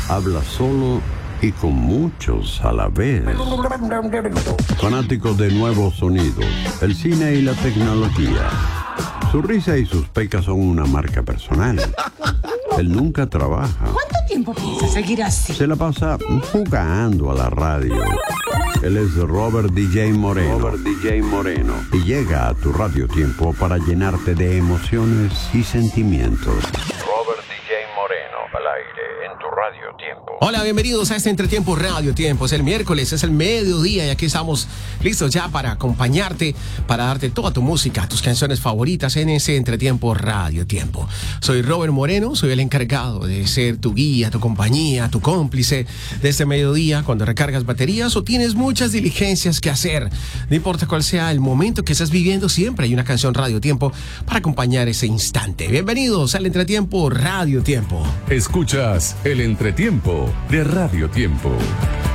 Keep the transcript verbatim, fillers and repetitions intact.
habla solo y con muchos a la vez. Fanático de nuevos sonidos, el cine y la tecnología. Su risa y sus pecas son una marca personal. Él nunca trabaja. ¿Cuánto tiempo piensa seguir así? Se la pasa jugando a la radio. Él es Robert D J Moreno. Robert D J Moreno. Y llega a tu Radio Tiempo para llenarte de emociones y sentimientos. Robert D J Moreno, al aire, en tu Radio Tiempo. Hola, bienvenidos a este Entretiempo Radio Tiempo. Es el miércoles, es el mediodía y aquí estamos listos ya para acompañarte, para darte toda tu música, tus canciones favoritas en ese Entretiempo Radio Tiempo. Soy Robert Moreno, soy el encargado de ser tu guía, tu compañía, tu cómplice de este mediodía cuando recargas baterías o tienes muchas diligencias que hacer. No importa cuál sea el momento que estés viviendo, siempre hay una canción Radio Tiempo para acompañar ese instante. Bienvenidos al Entretiempo Radio Tiempo. Escuchas el Entretiempo de Radio Tiempo.